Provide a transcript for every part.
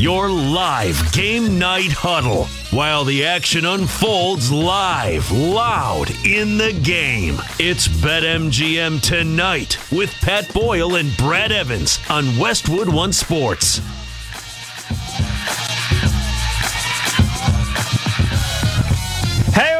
Your live game night huddle while the action unfolds live, loud in the game. It's BetMGM Tonight with Pat Boyle and Brad Evans on Westwood One Sports. Hey,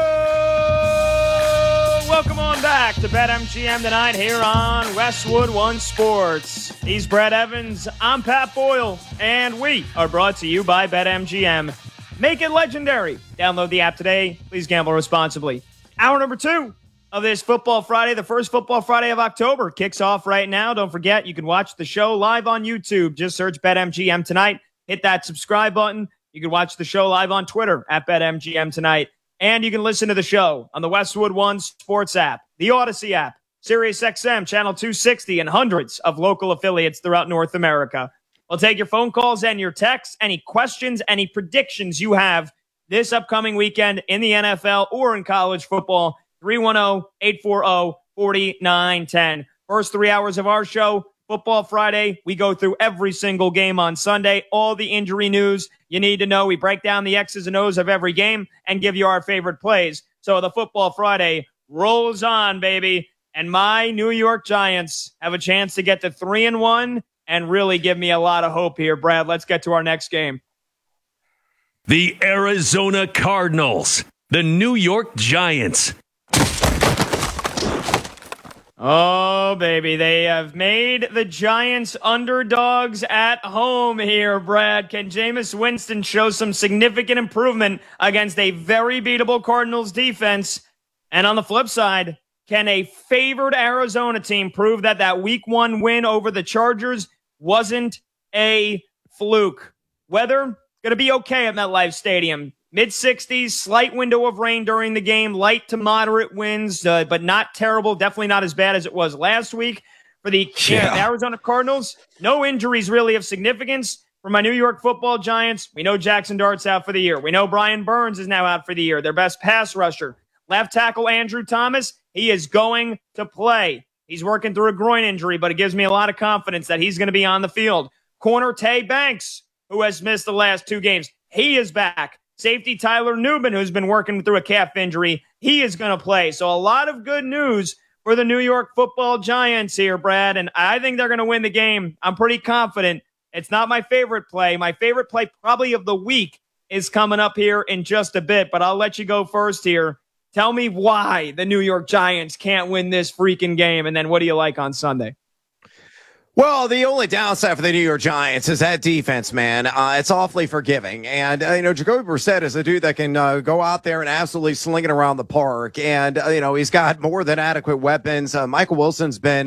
welcome on back to BetMGM Tonight here on Westwood One Sports. He's Brad Evans, I'm Pat Boyle, and we are brought to you by BetMGM. Make it legendary. Download the app today. Please gamble responsibly. Hour number 2 of this Football Friday, the first Football Friday of October, kicks off right now. Don't forget, you can watch the show live on YouTube. Just search BetMGM Tonight. Hit that subscribe button. You can watch the show live on Twitter at BetMGM Tonight. And you can listen to the show on the Westwood One Sports app, the Odyssey app, SiriusXM, Channel 260, and hundreds of local affiliates throughout North America. We'll take your phone calls and your texts, any questions, any predictions you have this upcoming weekend in the NFL or in college football, 310-840-4910. First 3 hours of our show, Football Friday, we go through every single game on Sunday, all the injury news you need to know. We break down the X's and O's of every game and give you our favorite plays. So the Football Friday rolls on, baby. And my New York Giants have a chance to get to 3-1 and really give me a lot of hope here. Brad, let's get to our next game. The Arizona Cardinals, the New York Giants. Oh, baby, they have made the Giants underdogs at home here, Brad. Can Jameis Winston show some significant improvement against a very beatable Cardinals defense? And on the flip side, can a favored Arizona team prove that Week 1 win over the Chargers wasn't a fluke? Weather going to be okay at MetLife Stadium. Mid-60s, slight window of rain during the game, light to moderate winds, but not terrible. Definitely not as bad as it was last week. For the Arizona Cardinals, no injuries really of significance. For my New York Football Giants, we know Jackson Dart's out for the year. We know Brian Burns is now out for the year, their best pass rusher. Left tackle Andrew Thomas, he is going to play. He's working through a groin injury, but it gives me a lot of confidence that he's going to be on the field. Corner Tay Banks, who has missed the last 2 games, he is back. Safety Tyler Newman, who's been working through a calf injury, he is going to play. So a lot of good news for the New York Football Giants here, Brad, and I think they're going to win the game. I'm pretty confident. It's not my favorite play. My favorite play probably of the week is coming up here in just a bit, but I'll let you go first here. Tell me why the New York Giants can't win this freaking game, and then what do you like on Sunday? Well, the only downside for the New York Giants is that defense, man. It's awfully forgiving. And, Jacoby Brissett is a dude that can go out there and absolutely sling it around the park. And, he's got more than adequate weapons. Michael Wilson's been,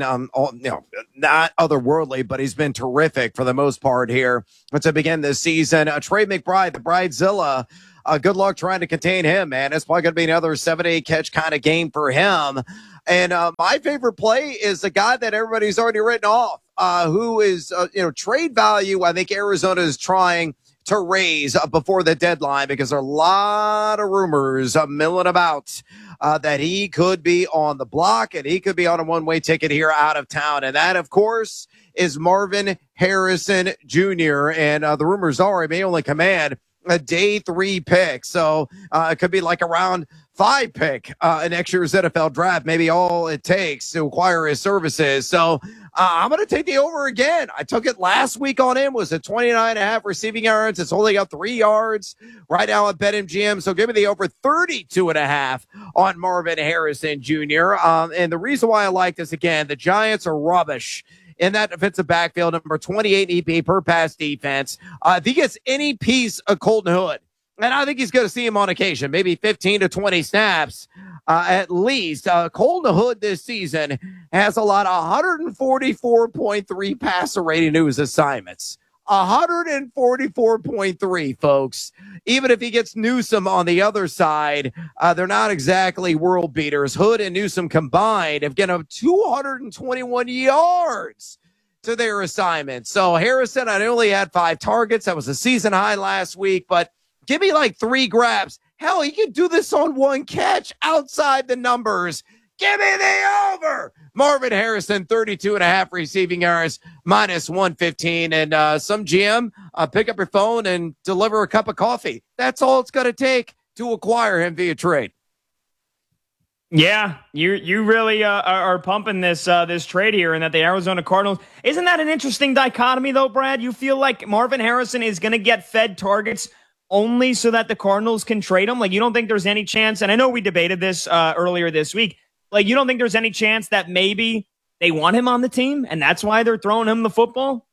not otherworldly, but he's been terrific for the most part here to begin this season. Trey McBride, the Bridezilla, good luck trying to contain him, man. It's probably going to be another 7-8 catch kind of game for him. And my favorite play is the guy that everybody's already written off, who is, trade value. I think Arizona is trying to raise before the deadline because there are a lot of rumors milling about that he could be on the block and he could be on a one-way ticket here out of town. And that, of course, is Marvin Harrison Jr. And the rumors are he may only command a day 3 pick. So it could be like a round 5 pick in next year's NFL draft, maybe all it takes to acquire his services. So I'm going to take the over again. I took it last week on him, was at 29.5 receiving yards. It's only got 3 yards right now at BetMGM. So give me the over 32.5 on Marvin Harrison Jr. And the reason why I like this, again, the Giants are rubbish in that defensive backfield, number 28 EP per pass defense. If he gets any piece of Colton Hood, and I think he's going to see him on occasion, maybe 15 to 20 snaps at least. Colton Hood this season has allowed 144.3 passer rating to his assignments. 144.3, folks. Even if he gets Newsome on the other side, they're not exactly world beaters. Hood and Newsome combined have given 221 yards to their assignment. So Harrison, I only had 5 targets. That was a season high last week, but give me like 3 grabs. Hell, he could do this on 1 catch outside the numbers. Give me the over. Marvin Harrison, 32.5 receiving yards, minus 115. And some GM, pick up your phone and deliver a cup of coffee. That's all it's going to take to acquire him via trade. Yeah, you really are pumping this trade here, and that the Arizona Cardinals. Isn't that an interesting dichotomy, though, Brad? You feel like Marvin Harrison is going to get fed targets only so that the Cardinals can trade him? Like, you don't think there's any chance, and I know we debated this earlier this week, like, you don't think there's any chance that maybe they want him on the team, and that's why they're throwing him the football?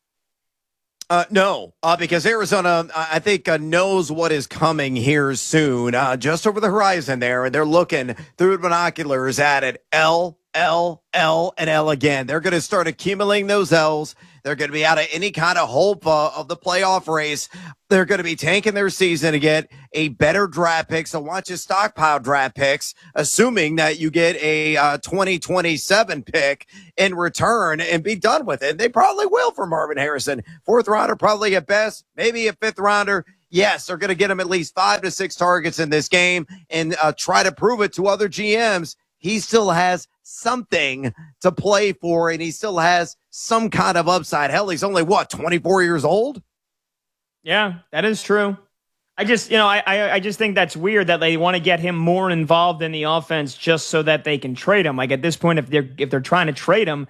No, because Arizona, I think, knows what is coming here soon, just over the horizon there, and they're looking through binoculars at it. L, and L again. They're going to start accumulating those L's. They're going to be out of any kind of hope of the playoff race. They're going to be tanking their season to get a better draft pick. So why don't you stockpile draft picks, assuming that you get a 2027 pick in return and be done with it. They probably will for Marvin Harrison. Fourth rounder, probably at best, maybe a fifth rounder. Yes, they're going to get him at least 5 to 6 targets in this game and try to prove it to other GMs. He still has something to play for, and he still has some kind of upside. Hell, he's only, 24 years old? Yeah, that is true. I just, I just think that's weird that they want to get him more involved in the offense just so that they can trade him. Like, at this point, if they're trying to trade him,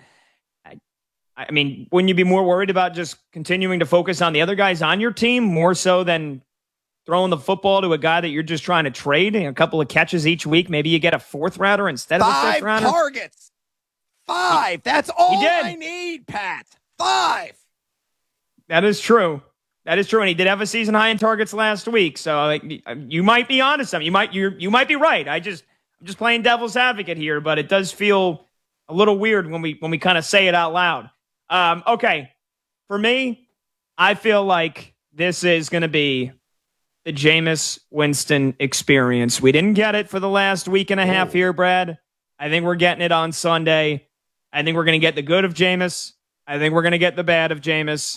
I mean, wouldn't you be more worried about just continuing to focus on the other guys on your team more so than throwing the football to a guy that you're just trying to trade? A couple of catches each week. Maybe you get a fourth rounder instead of a fifth rounder. 5 targets. 5. That's all I need, Pat. 5. That is true. That is true. And he did have a season high in targets last week. So you might be onto something. You might be right. I'm just playing devil's advocate here, but it does feel a little weird when we kind of say it out loud. Okay. For me, I feel like this is going to be the Jameis Winston experience. We didn't get it for the last week and a half here, Brad. I think we're getting it on Sunday. I think we're going to get the good of Jameis. I think we're going to get the bad of Jameis.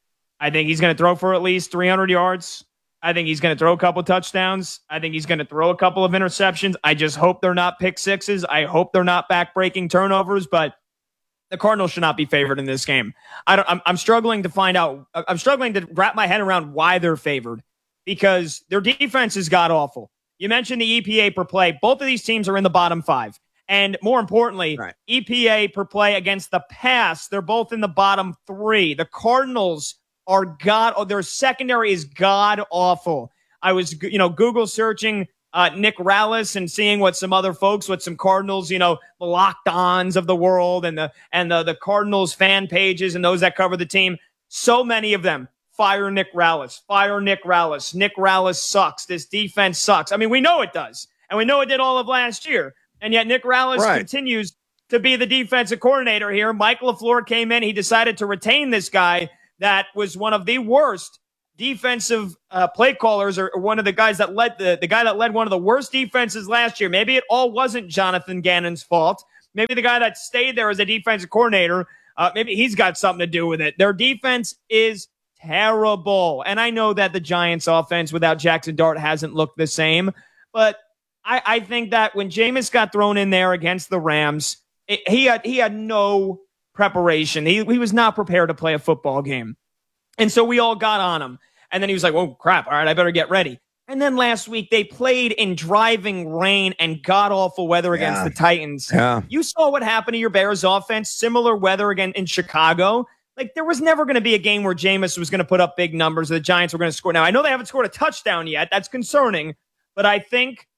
I think he's going to throw for at least 300 yards. I think he's going to throw a couple touchdowns. I think he's going to throw a couple of interceptions. I just hope they're not pick sixes. I hope they're not back-breaking turnovers, but the Cardinals should not be favored in this game. I'm struggling to find out. I'm struggling to wrap my head around why they're favored, because their defense is god-awful. You mentioned the EPA per play. Both of these teams are in the bottom 5. And more importantly, right, EPA per play against the pass, they're both in the bottom 3. The Cardinals are their secondary is god-awful. I was, Google searching Nick Rallis and seeing what some other folks, what some Cardinals, the locked-ons of the world and the Cardinals fan pages and those that cover the team. So many of them. Fire Nick Rallis. Fire Nick Rallis. Nick Rallis sucks. This defense sucks. I mean, we know it does. And we know it did all of last year. And yet Nick Rallis continues to be the defensive coordinator here. Mike LaFleur came in. He decided to retain this guy that was one of the worst defensive play callers, or one of the guys that led the guy that led one of the worst defenses last year. Maybe it all wasn't Jonathan Gannon's fault. Maybe the guy that stayed there as a defensive coordinator, maybe he's got something to do with it. Their defense is terrible. And I know that the Giants offense without Jackson Dart hasn't looked the same, but I think that when Jameis got thrown in there against the Rams, he had no preparation. He was not prepared to play a football game. And so we all got on him. And then he was like, "Oh, crap. All right, I better get ready." And then last week they played in driving rain and god-awful weather against the Titans. Yeah. You saw what happened to your Bears offense, similar weather again in Chicago. Like, there was never going to be a game where Jameis was going to put up big numbers. The Giants were going to score. Now, I know they haven't scored a touchdown yet. That's concerning. But I think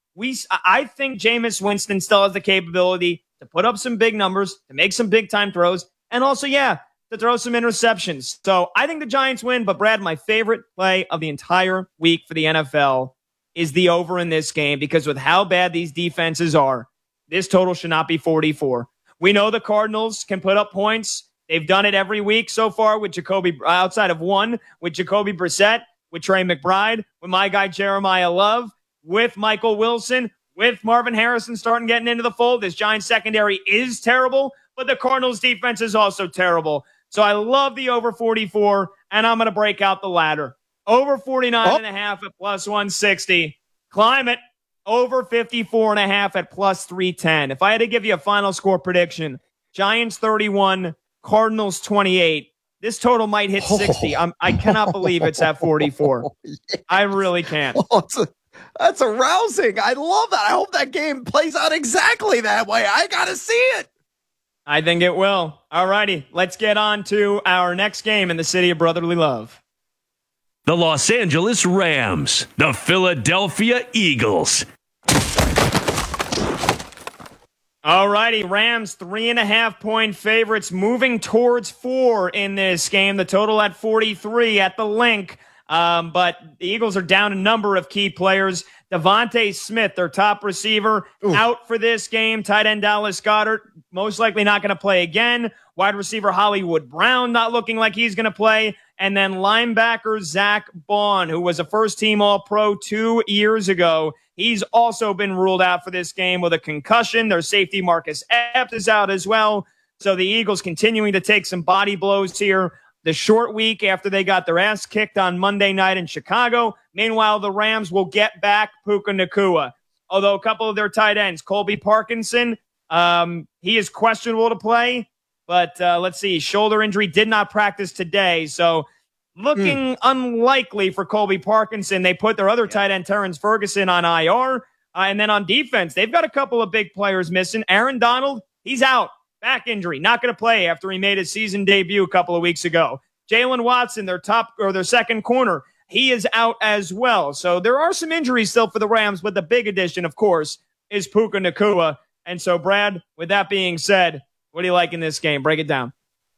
Jameis Winston still has the capability to put up some big numbers, to make some big-time throws, and also, to throw some interceptions. So I think the Giants win, but Brad, my favorite play of the entire week for the NFL is the over in this game, because with how bad these defenses are, this total should not be 44. We know the Cardinals can put up points. They've done it every week so far with outside of one, with Jacoby Brissett, with Trey McBride, with my guy Jeremiah Love, with Michael Wilson, with Marvin Harrison starting getting into the fold. This Giants secondary is terrible, but the Cardinals defense is also terrible. So I love the over 44, and I'm going to break out the ladder. Over 49.5 at plus 160. Climb it. Over 54.5 at plus 310. If I had to give you a final score prediction, Giants 31, Cardinals 28. This total might hit 60. I cannot believe it's at 44. Yes. I really can't. That's arousing. I love that. I hope that game plays out exactly that way. I got to see it. I think it will. All righty. Let's get on to our next game in the city of brotherly love. The Los Angeles Rams, the Philadelphia Eagles. All righty, Rams 3.5-point favorites, moving towards 4 in this game. The total at 43 at the link. But the Eagles are down a number of key players. Devontae Smith, their top receiver, out for this game. Tight end Dallas Goedert, most likely not going to play again. Wide receiver Hollywood Brown, not looking like he's going to play. And then linebacker Zach Bond, who was a first-team All-Pro 2 years ago. He's also been ruled out for this game with a concussion. Their safety Marcus Epps is out as well. So the Eagles continuing to take some body blows here. The short week after they got their ass kicked on Monday night in Chicago. Meanwhile, the Rams will get back Puka Nacua. Although a couple of their tight ends, Colby Parkinson, he is questionable to play. But let's see, shoulder injury, did not practice today. So looking unlikely for Colby Parkinson. They put their other tight end, Terrence Ferguson, on IR. And then on defense, they've got a couple of big players missing. Aaron Donald, he's out. Back injury, not going to play after he made his season debut a couple of weeks ago. Jalen Watson, their second corner, he is out as well. So there are some injuries still for the Rams, but the big addition, of course, is Puka Nacua. And so, Brad, with that being said, what do you like in this game? Break it down.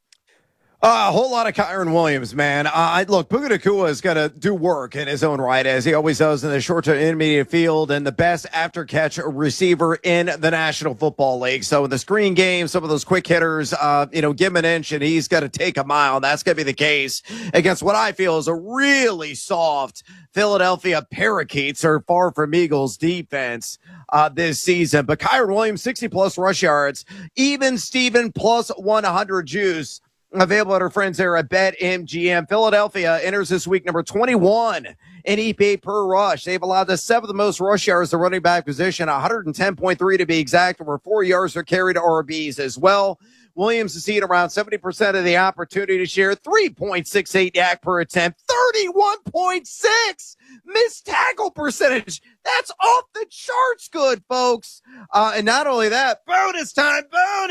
A whole lot of Kyren Williams, man. Look, Puka Nacua is going to do work in his own right, as he always does in the short to intermediate field, and the best after-catch receiver in the National Football League. So in the screen game, some of those quick hitters, give him an inch, and he's going to take a mile. And that's going to be the case against what I feel is a really soft Philadelphia Parakeets, or far from Eagles defense this season. But Kyren Williams, 60-plus rush yards, even Steven plus 100 juice. Available at our friends there at BetMGM. Philadelphia enters this week number 21 in EPA per rush. They've allowed the 7th most rush yards to running back position, 110.3 to be exact, over 4 yards are carried to RBs as well. Williams is seeing around 70% of the opportunity share, 3.68 yak per attempt, 31.6 missed tackle percentage. That's off the charts good, folks. And not only that, bonus time.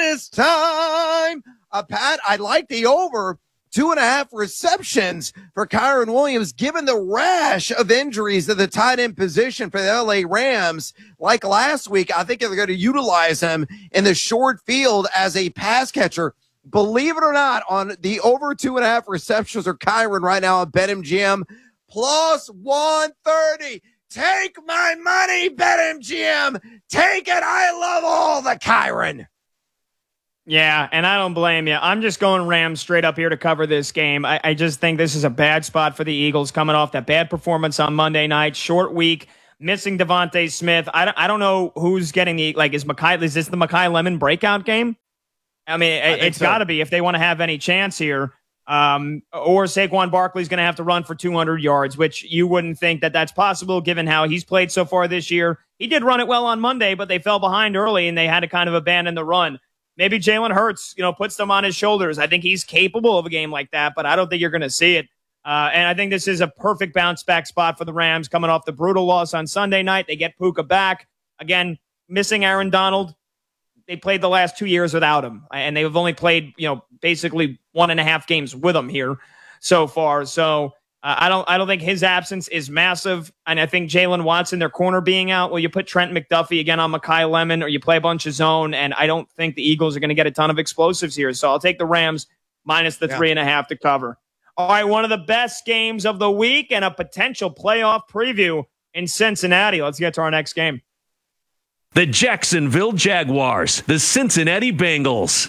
Pat, I like the over 2.5 receptions for Kyren Williams, given the rash of injuries to the tight end position for the LA Rams. Like last week, I think they're going to utilize him in the short field as a pass catcher. Believe it or not, on the over 2.5 receptions for Kyren right now at BetMGM, plus 130. Take my money, BetMGM. Take it. I love all the Kyren. Yeah, and I don't blame you. I'm just going Rams straight up here to cover this game. I just think this is a bad spot for the Eagles coming off that bad performance on Monday night. Short week, missing Devontae Smith. I don't know who's getting is this the Mekhi Lemon breakout game? I mean, it's got to be if they want to have any chance here. Or Saquon Barkley's going to have to run for 200 yards, which you wouldn't think that that's possible given how he's played so far this year. He did run it well on Monday, but they fell behind early and they had to kind of abandon the run. Maybe Jalen Hurts, puts them on his shoulders. I think he's capable of a game like that, but I don't think you're going to see it. And I think this is a perfect bounce back spot for the Rams coming off the brutal loss on Sunday night. They get Puka back. Again, missing Aaron Donald. They played the last 2 years without him, and they've only played, basically 1.5 games with him here so far. So I don't think his absence is massive. And I think Jalen Watson, their corner being out, well, you put Trent McDuffie again on Mekhi Lemon, or you play a bunch of zone. And I don't think the Eagles are going to get a ton of explosives here. So I'll take the Rams minus the 3.5 to cover. All right, one of the best games of the week and a potential playoff preview in Cincinnati. Let's get to our next game. The Jacksonville Jaguars, the Cincinnati Bengals.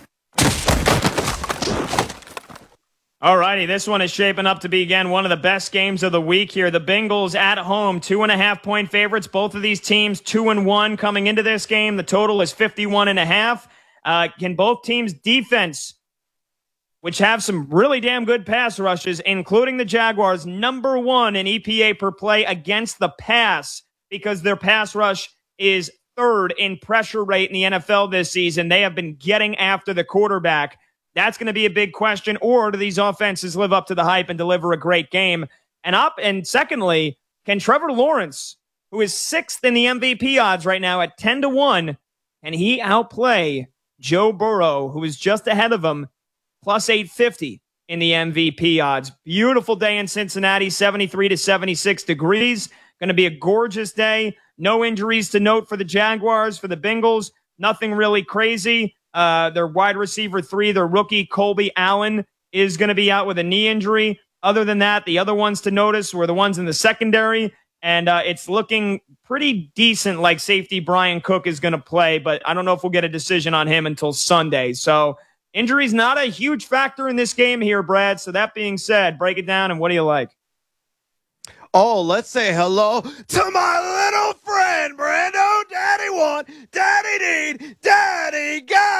All righty, this one is shaping up to be, again, one of the best games of the week here. The Bengals at home, 2.5-point favorites. Both of these teams 2-1 coming into this game. The total is 51.5. Can both teams' defense, which have some really damn good pass rushes, including the Jaguars, number 1 in EPA per play against the pass. because their pass rush is third in pressure rate in the NFL this season. They have been getting after the quarterback. That's going to be a big question. Or do these offenses live up to the hype and deliver a great game? And secondly, can Trevor Lawrence, who is sixth in the MVP odds right now at 10-1, can he outplay Joe Burrow, who is just ahead of him, plus 850 in the MVP odds? Beautiful day in Cincinnati, 73 to 76 degrees. Going to be a gorgeous day. No injuries to note for the Jaguars, for the Bengals. Nothing really crazy. Their wide receiver 3, their rookie Colby Allen, is going to be out with a knee injury. Other than that, the other ones to notice were the ones in the secondary. And it's looking pretty decent like safety Brian Cook is going to play, but I don't know if we'll get a decision on him until Sunday. So injury's not a huge factor in this game here, Brad. So that being said, break it down, and what do you like? Oh, let's say hello to my little friend, Brando. Daddy want, Daddy need, Daddy got.